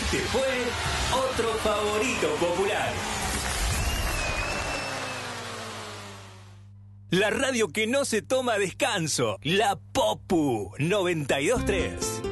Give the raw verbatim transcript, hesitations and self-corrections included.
Este fue otro favorito popular. La radio que no se toma descanso. La Popu noventa y dos punto tres.